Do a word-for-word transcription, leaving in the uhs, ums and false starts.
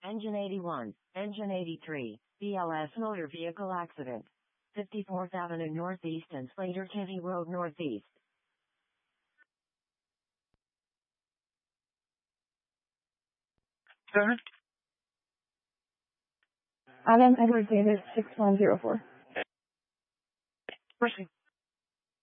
Engine eighty-one, Engine eighty-three, B L S motor vehicle accident. fifty-fourth Avenue Northeast and Slater Kinney Road Northeast. Sir? Adam Edward Davis, six one zero four. Proceed.